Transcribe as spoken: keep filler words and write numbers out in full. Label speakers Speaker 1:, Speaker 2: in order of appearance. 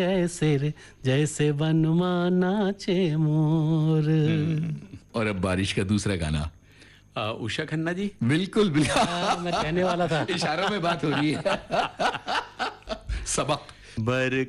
Speaker 1: ऐसे रे जैसे वनमा नाचे मोर।
Speaker 2: और अब बारिश का दूसरा गाना।
Speaker 3: आ, उषा खन्ना जी।
Speaker 2: बिल्कुल बिल्कुल,
Speaker 1: हाँ, मैं कहने वाला था।
Speaker 2: इशारों में बात हो रही है। सबक।
Speaker 1: बर